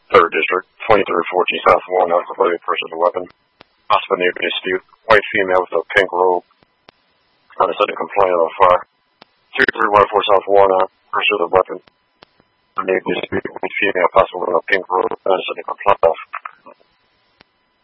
3rd District, 2314 South Walnut, related person with a weapon. Possible neighbor dispute. White female with a pink robe. Unassuming complaint of fire. 2314 South Walnut, person with a weapon. Neighbor dispute. White female possible with a pink robe. Unassuming complaint of